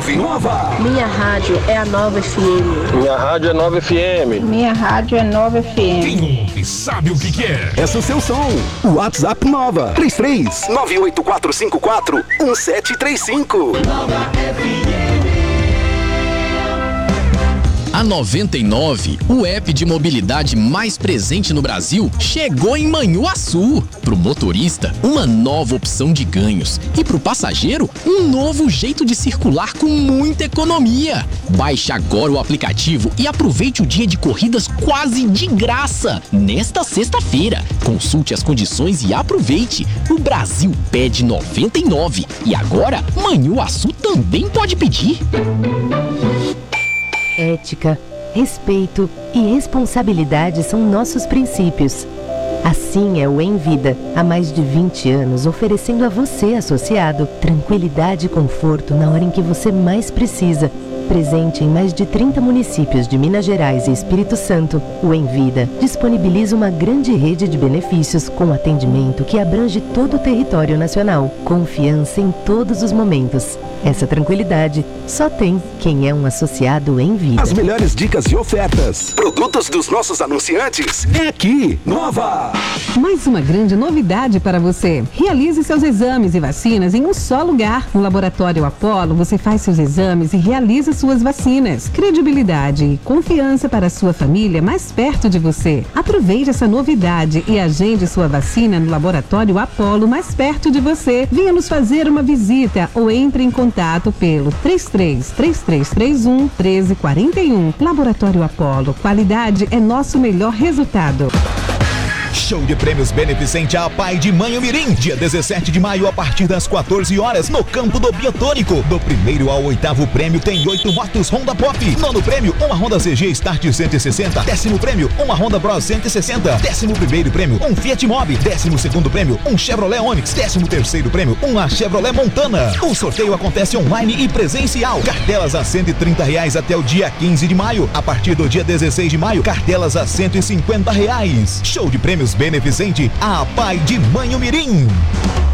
ouve Nova. Minha rádio é a Nova FM. Minha rádio é Nova FM. Minha rádio é Nova FM. Quem ouve sabe o que é. Esse é o seu som. WhatsApp Nova. 33-98454-1735. Nova FM. A 99, o app de mobilidade mais presente no Brasil, chegou em Manhuaçu. Pro motorista, uma nova opção de ganhos. E pro passageiro, um novo jeito de circular com muita economia. Baixe agora o aplicativo e aproveite o dia de corridas quase de graça. Nesta sexta-feira, consulte as condições e aproveite. O Brasil pede 99. E agora, Manhuaçu também pode pedir. Ética, respeito e responsabilidade são nossos princípios. Assim é o Envida, há mais de 20 anos oferecendo a você, associado, tranquilidade e conforto na hora em que você mais precisa. Presente em mais de 30 municípios de Minas Gerais e Espírito Santo, o Envida disponibiliza uma grande rede de benefícios com atendimento que abrange todo o território nacional. Confiança em todos os momentos. Essa tranquilidade só tem quem é um associado Envida. As melhores dicas e ofertas, produtos dos nossos anunciantes, é aqui, Nova! Mais uma grande novidade para você. Realize seus exames e vacinas em um só lugar. No Laboratório Apollo, você faz seus exames e realiza suas vacinas. Credibilidade e confiança para a sua família mais perto de você. Aproveite essa novidade e agende sua vacina no Laboratório Apollo mais perto de você. Venha nos fazer uma visita ou entre em contato pelo 33-3331-1341. Laboratório Apollo. Qualidade é nosso melhor resultado. Show de prêmios beneficente à Pai de Manhumirim, dia 17 de maio a partir das 14 horas no campo do Biotônico. Do primeiro ao oitavo prêmio tem 8 motos Honda Pop. Nono prêmio, uma Honda CG Start 160. Décimo prêmio, uma Honda Bros 160. Décimo primeiro prêmio, um Fiat Mobi. Décimo segundo prêmio, um Chevrolet Onix. Décimo terceiro prêmio, uma Chevrolet Montana. O sorteio acontece online e presencial. Cartelas a R$130 até o dia 15 de maio. A partir do dia 16 de maio, cartelas a R$150. Show de prêmios beneficente à Pai de Manhumirim.